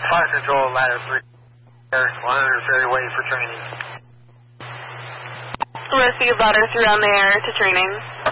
Fire control, ladder 3, 100 fairway for training. Receive ladder 3 on the air to training.